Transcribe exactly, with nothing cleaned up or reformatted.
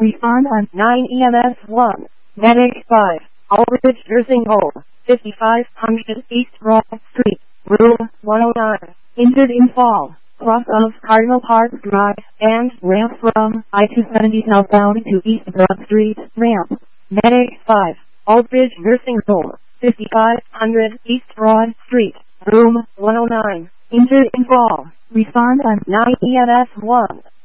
Respond on nine E M S one. Medic five. Aldridge Nursing Home, fifty-five hundred East Broad Street, room one oh nine. Injured in fall, cross of Cardinal Park Drive, and ramp from I two seventy southbound to East Broad Street, ramp. Medic five. Aldridge Nursing Home, fifty-five hundred East Broad Street, room one oh nine. Injured in fall. Respond on nine E M S one.